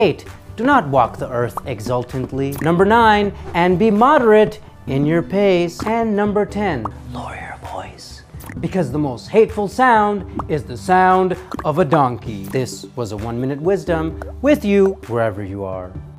8. Do not walk the earth exultantly. Number 9. And be moderate in your pace. And number 10. Lower your voice, because the most hateful sound is the sound of a donkey. This was a 1 Minute Wisdom with you wherever you are.